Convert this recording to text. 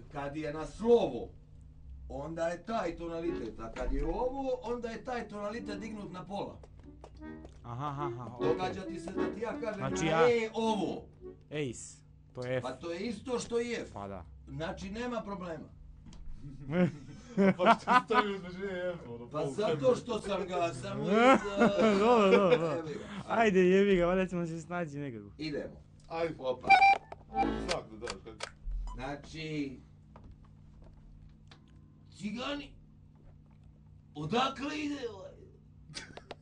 kad je na slovo, onda je taj tonalitet, a kad je ovo, onda je taj tonalitet dignut na pola. Aha, Događa ti se da ti ja kažem znači na E ovo. Ace, to je F. Pa to je isto što i F. Pa da. Znači nema problema. Pa što stoji uzmeđu E i F? Pa zato što sam ga samo Dobro. Ajde jebi ga, valjda ćemo se snaći nekako. Idemo. Ajde. Opa. Znak da daš, kako? Znači... Cigani, odakle ide ovaj?